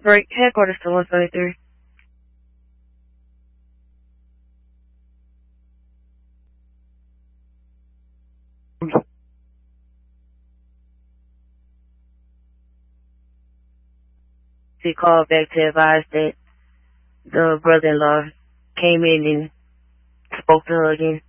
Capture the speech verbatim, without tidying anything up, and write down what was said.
Break headquarters to one seventy-three. She called back to advise that the brother-in-law came in and spoke to her again.